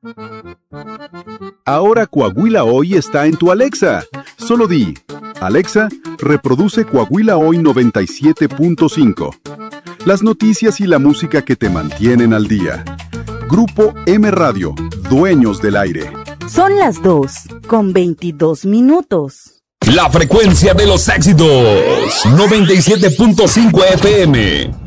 Ahora Coahuila Hoy está en tu Alexa. Solo di, Alexa, reproduce Coahuila Hoy 97.5. Las noticias y la música que te mantienen al día. Grupo M Radio, dueños del aire. Son las 2:22. La frecuencia de los éxitos, 97.5 FM.